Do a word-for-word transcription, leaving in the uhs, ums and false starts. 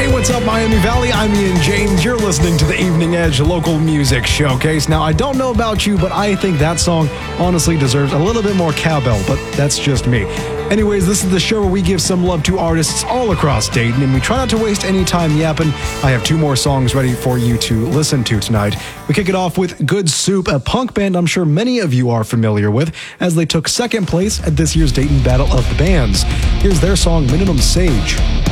Hey, what's up, Miami Valley? I'm Ian James. You're listening to the Evening Edge Local Music Showcase. Now, I don't know about you, but I think that song honestly deserves a little bit more cowbell, but that's just me. Anyways, this is the show where we give some love to artists all across Dayton, and we try not to waste any time yapping. I have two more songs ready for you to listen to tonight. We kick it off with Good Soup, a punk band I'm sure many of you are familiar with, as they took second place at this year's Dayton Battle of the Bands. Here's their song, Minimum Sage.